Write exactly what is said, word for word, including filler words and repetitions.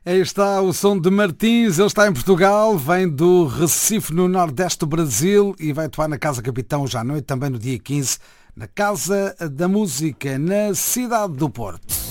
Aí está o som de Martins, ele está em Portugal, vem do Recife, no nordeste do Brasil, e vai atuar na Casa Capitão já à noite, também no dia quinze, na Casa da Música, na cidade do Porto.